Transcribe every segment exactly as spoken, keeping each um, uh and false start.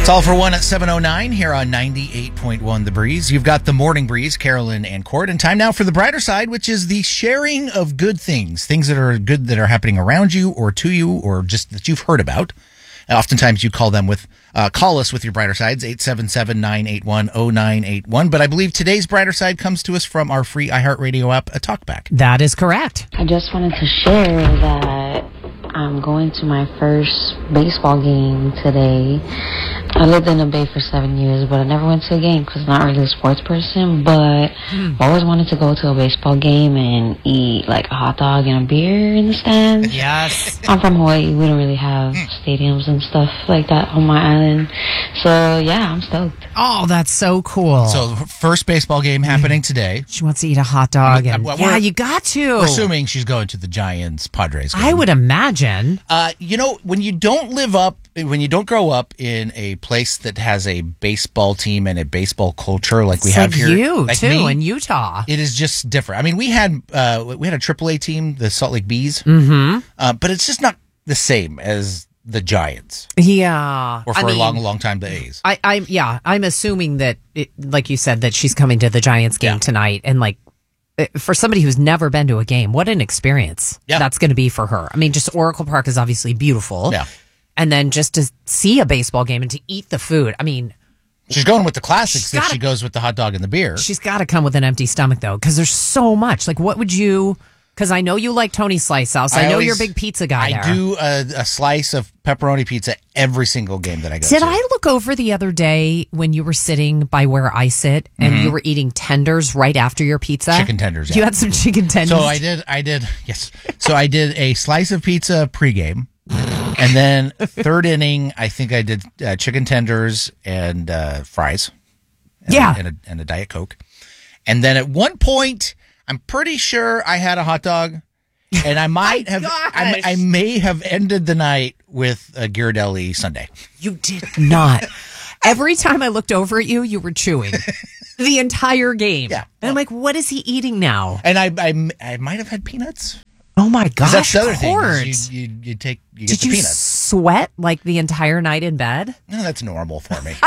It's all for one at seven oh nine here on ninety-eight point one The Breeze. You've got the Morning Breeze, Carolyn and Cord, and time now for the brighter side, which is the sharing of good things, things that are good that are happening around you or to you or just that you've heard about. And oftentimes you call them with, uh, call us with your brighter sides, eight seven seven, nine eight one, oh nine eight one. But I believe today's brighter side comes to us from our free iHeartRadio app, a Talkback. That is correct. I just wanted to share that I'm going to my first baseball game today. I lived in the Bay for seven years, but I never went to a game because I'm not really a sports person. But mm. I always wanted to go to a baseball game and eat like a hot dog and a beer in the stands. Yes. I'm from Hawaii. We don't really have mm. stadiums and stuff like that on my island. So, yeah, I'm stoked. Oh, that's so cool. So, first baseball game happening today. She wants to eat a hot dog. And, well, yeah, you got to. We're assuming she's going to the Giants-Padres game. I would imagine. Uh, you know, when you don't live up, when you don't grow up in a place that has a baseball team and a baseball culture like we it's have like here, you like too me, in Utah, it is just different. I mean, we had uh, we had a triple A team, the Salt Lake Bees, mm-hmm. uh, but it's just not the same as the Giants. Yeah, or for I mean, a long, long time the A's. I, I'm yeah, I'm assuming that, it, like you said, that she's coming to the Giants game yeah. tonight, and like. For somebody who's never been to a game, what an experience yeah. that's going to be for her. I mean, just Oracle Park is obviously beautiful. Yeah. And then just to see a baseball game and to eat the food. I mean, she's going with the classics if gotta, she goes with the hot dog and the beer. She's got to come with an empty stomach, though, because there's so much. Like, what would you... Because I know you like Tony's Slice House. I, I know always, you're a big pizza guy I there. I do a, a slice of pepperoni pizza every single game that I go Did to. I look over the other day when you were sitting by where I sit and mm-hmm. you were eating tenders right after your pizza? Chicken tenders, yeah. You had some chicken tenders. So I did, I did, yes. So I did a slice of pizza pregame. And then third inning, I think I did uh, chicken tenders and uh, fries. And yeah. A, and, a, and a Diet Coke. And then at one point... I'm pretty sure I had a hot dog, and I might have, I, I may have ended the night with a Ghirardelli sundae. You did not. Every time I looked over at you, you were chewing the entire game. Yeah. And I'm like, what is he eating now? And I, I, I might have had peanuts. Oh my gosh, that's the other Cord. thing. You, you, you take, you get Did the you peanuts. Sweat like the entire night in bed? No, that's normal for me.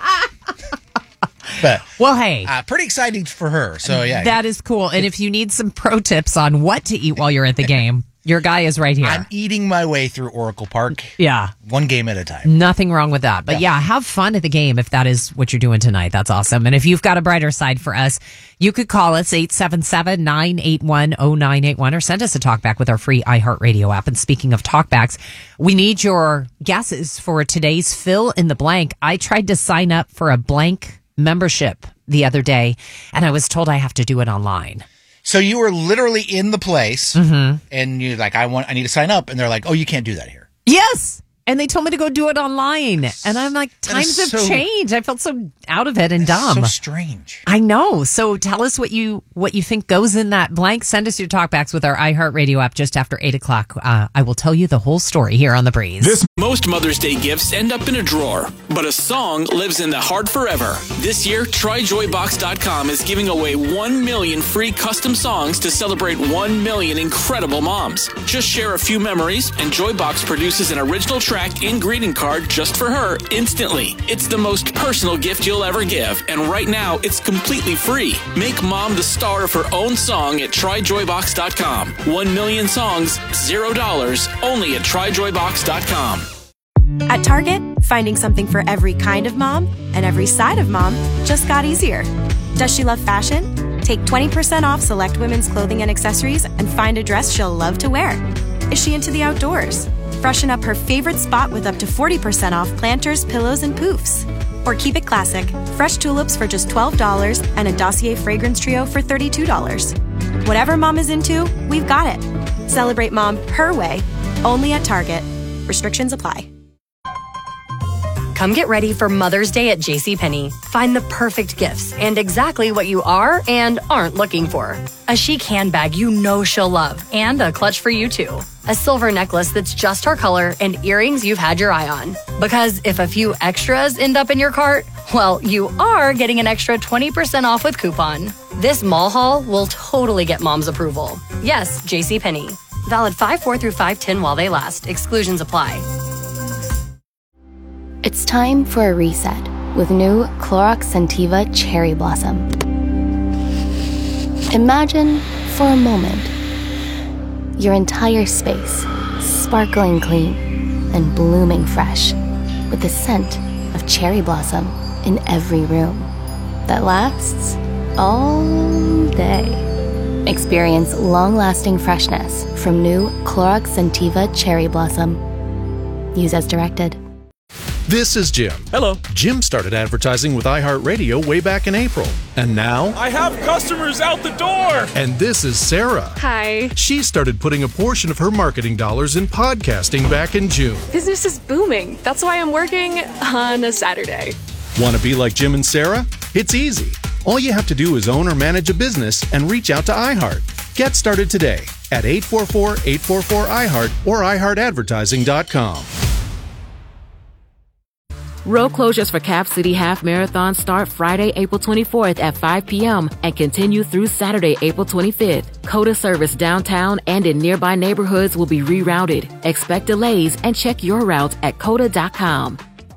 But, well, hey. Uh, pretty exciting for her. So, yeah. That is cool. And if you need some pro tips on what to eat while you're at the game, your guy is right here. I'm eating my way through Oracle Park. Yeah. One game at a time. Nothing wrong with that. But yeah. yeah, have fun at the game if that is what you're doing tonight. That's awesome. And if you've got a brighter side for us, you could call us eight seven seven, nine eight one, oh nine eight one or send us a talkback with our free iHeartRadio app. And speaking of talkbacks, we need your guesses for today's fill in the blank. I tried to sign up for a blank membership the other day, and I was told I have to do it online. So you were literally in the place, mm-hmm. and you're like, I want, I need to sign up. And they're like, oh, you can't do that here. Yes. And they told me to go do it online. And I'm like, times have so, changed. I felt so out of it and dumb. So strange. I know. So tell us what you what you think goes in that blank. Send us your talkbacks with our iHeartRadio app just after eight o'clock. Uh, I will tell you the whole story here on The Breeze. This- Most Mother's Day gifts end up in a drawer, but a song lives in the heart forever. This year, Try Joy Box dot com is giving away one million free custom songs to celebrate one million incredible moms. Just share a few memories, and Joybox produces an original track and greeting card just for her instantly. It's the most personal gift you'll ever give, and right now it's completely free. Make mom the star of her own song at Try Joy Box dot com. One million songs, zero dollars, only at Try Joy Box dot com. At Target, finding something for every kind of mom and every side of mom just got easier. Does she love fashion? Take twenty percent off select women's clothing and accessories and find a dress she'll love to wear. Is she into the outdoors? Freshen up her favorite spot with up to forty percent off planters, pillows, and poofs. Or keep it classic. Fresh tulips for just twelve dollars and a Dossier fragrance trio for thirty-two dollars. Whatever mom is into, we've got it. Celebrate mom her way, only at Target. Restrictions apply. Come get ready for Mother's Day at JCPenney. Find the perfect gifts and exactly what you are and aren't looking for. A chic handbag you know she'll love and a clutch for you too. A silver necklace that's just her color and earrings you've had your eye on. Because if a few extras end up in your cart, well, you are getting an extra twenty percent off with coupon. This mall haul will totally get mom's approval. Yes, JCPenney. Valid five four through five ten while they last. Exclusions apply. It's time for a reset with new Clorox Scentiva Cherry Blossom. Imagine, for a moment, your entire space sparkling clean and blooming fresh with the scent of cherry blossom in every room that lasts all day. Experience long-lasting freshness from new Clorox Scentiva Cherry Blossom. Use as directed. This is Jim. Hello. Jim started advertising with iHeartRadio way back in April. And now... I have customers out the door! And this is Sarah. Hi. She started putting a portion of her marketing dollars in podcasting back in June. Business is booming. That's why I'm working on a Saturday. Want to be like Jim and Sarah? It's easy. All you have to do is own or manage a business and reach out to iHeart. Get started today at eight four four, eight four four, I heart or i heart advertising dot com. Road closures for Cap City Half Marathon start Friday, April twenty-fourth at five p.m. and continue through Saturday, April twenty-fifth. COTA service downtown and in nearby neighborhoods will be rerouted. Expect delays and check your route at cota dot com.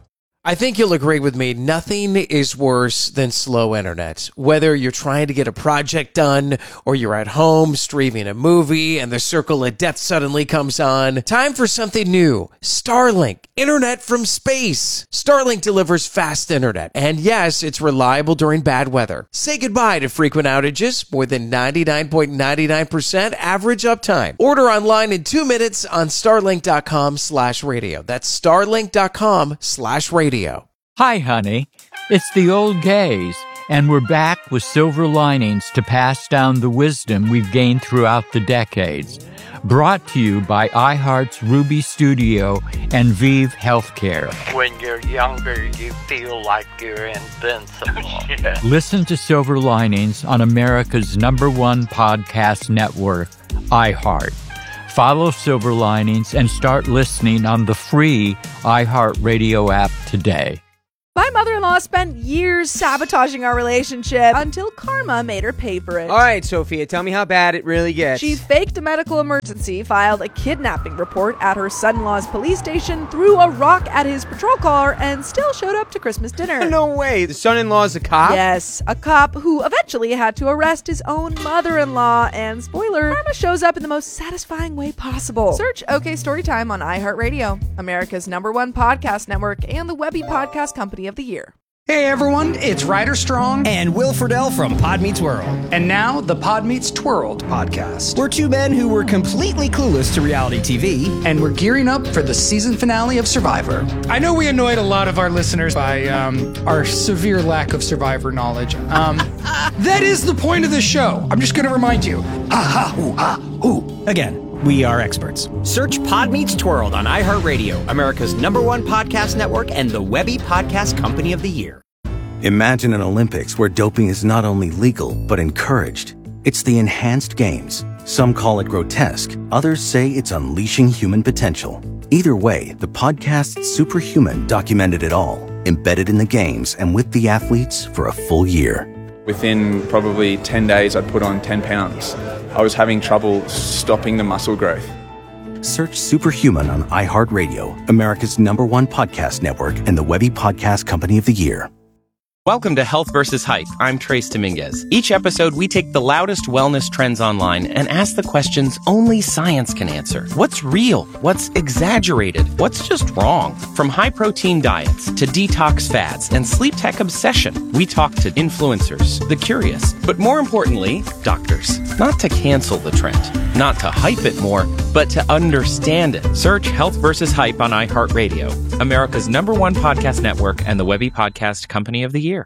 I think you'll agree with me. Nothing is worse than slow internet. Whether you're trying to get a project done or you're at home streaming a movie and the circle of death suddenly comes on. Time for something new. Starlink. Internet from space. Starlink delivers fast internet. And yes, it's reliable during bad weather. Say goodbye to frequent outages. More than ninety-nine point nine nine percent average uptime. Order online in two minutes on starlink dot com slash radio. That's starlink dot com slash radio. Hi, honey. It's the old gays, and we're back with silver linings to pass down the wisdom we've gained throughout the decades. Brought to you by iHeart's Ruby Studio and Vive Healthcare. When you're younger, you feel like you're invincible. Yeah. Listen to Silver Linings on America's number one podcast network, iHeart. Follow Silver Linings and start listening on the free iHeartRadio app today. My mother-in-law spent years sabotaging our relationship until karma made her pay for it. All right, Sophia, tell me how bad it really gets. She faked a medical emergency, filed a kidnapping report at her son-in-law's police station, threw a rock at his patrol car, and still showed up to Christmas dinner. No way. The son-in-law's a cop? Yes, a cop who eventually had to arrest his own mother-in-law. And spoiler, karma shows up in the most satisfying way possible. Search OK Storytime on iHeartRadio, America's number one podcast network, and the Webby Podcast Company of the Year. Hey everyone, it's Ryder Strong and Will Friedle from Pod Meets World. And now the Pod Meets Twirled podcast. We're two men who were completely clueless to reality T V. And we're gearing up for the season finale of Survivor. I know we annoyed a lot of our listeners by um, our severe lack of Survivor knowledge. Um, that is the point of the show. I'm just going to remind you. Ah, ha, ooh, ah, ooh. Again. We are experts. Search Pod Meets Twirled on iHeartRadio, America's number one podcast network and the Webby Podcast Company of the Year. Imagine an Olympics where doping is not only legal, but encouraged. It's the enhanced games. Some call it grotesque. Others say it's unleashing human potential. Either way, the podcast Superhuman documented it all, embedded in the games and with the athletes for a full year. Within probably ten days, I'd put on ten pounds. I was having trouble stopping the muscle growth. Search Superhuman on iHeartRadio, America's number one podcast network and the Webby Podcast Company of the Year. Welcome to Health versus Hype. I'm Trace Dominguez. Each episode, we take the loudest wellness trends online and ask the questions only science can answer. What's real? What's exaggerated? What's just wrong? From high-protein diets to detox fads and sleep tech obsession, we talk to influencers, the curious, but more importantly, doctors. Not to cancel the trend, not to hype it more, but to understand it. Search Health versus Hype on iHeartRadio, America's number one podcast network and the Webby Podcast Company of the Year.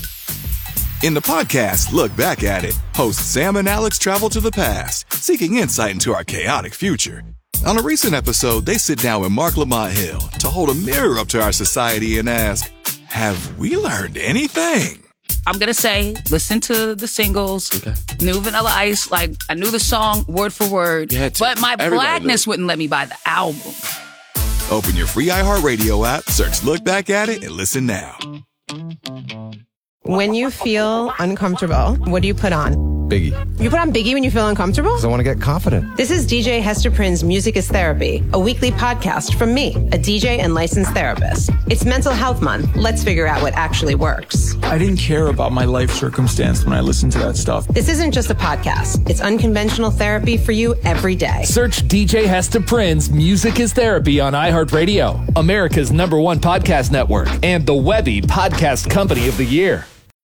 In the podcast, Look Back at It, hosts Sam and Alex travel to the past, seeking insight into our chaotic future. On a recent episode, they sit down with Mark Lamont Hill to hold a mirror up to our society and ask, have we learned anything? I'm going to say, listen to the singles, okay. New Vanilla Ice, like, I knew the song word for word, but my blackness wouldn't let me buy the album. Open your free iHeartRadio app, search Look Back at It, and listen now. When you feel uncomfortable, what do you put on? Biggie. You put on Biggie when you feel uncomfortable? Because I want to get confident. This is D J Hester Prynne's Music is Therapy, a weekly podcast from me, a D J and licensed therapist. It's Mental Health Month. Let's figure out what actually works. I didn't care about my life circumstance when I listened to that stuff. This isn't just a podcast. It's unconventional therapy for you every day. Search D J Hester Prynne's Music is Therapy on iHeartRadio, America's number one podcast network, and the Webby Podcast Company of the Year.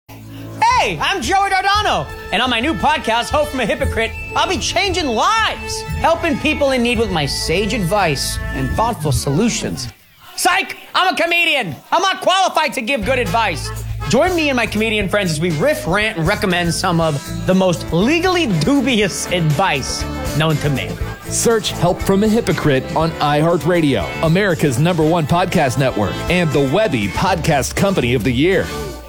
Hey, I'm Joey Dardano, and on my new podcast, Hope from a Hypocrite, I'll be changing lives, helping people in need with my sage advice and thoughtful solutions. Psych! I'm a comedian. I'm not qualified to give good advice. Join me and my comedian friends as we riff, rant, and recommend some of the most legally dubious advice known to man. Search Help from a Hypocrite on iHeartRadio, America's number one podcast network, and the Webby Podcast Company of the Year.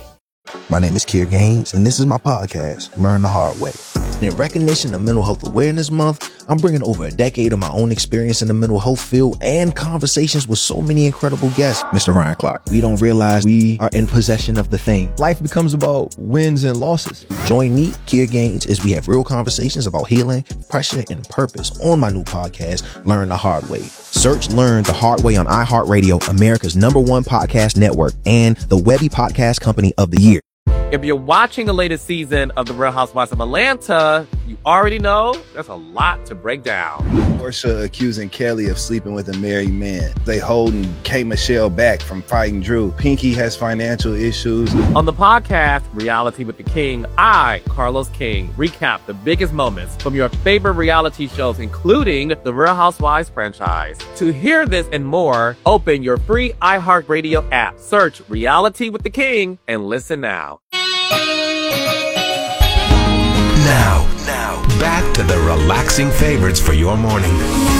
My name is Kier Gaines, and this is my podcast, Learn the Hard Way. And in recognition of Mental Health Awareness Month, I'm bringing over a decade of my own experience in the mental health field and conversations with so many incredible guests. Mister Ryan Clark, we don't realize we are in possession of the thing. Life becomes about wins and losses. Join me, Kier Gaines, as we have real conversations about healing, pressure, and purpose on my new podcast, Learn the Hard Way. Search Learn the Hard Way on iHeartRadio, America's number one podcast network, and the Webby Podcast Company of the Year. If you're watching the latest season of The Real Housewives of Atlanta, you already know there's a lot to break down. Porsha accusing Kelly of sleeping with a married man. They holding K. Michelle back from fighting Drew. Pinky has financial issues. On the podcast, Reality with the King, I, Carlos King, recap the biggest moments from your favorite reality shows, including the Real Housewives franchise. To hear this and more, open your free iHeartRadio app. Search Reality with the King and listen now. Now, now, back to the relaxing favorites for your morning.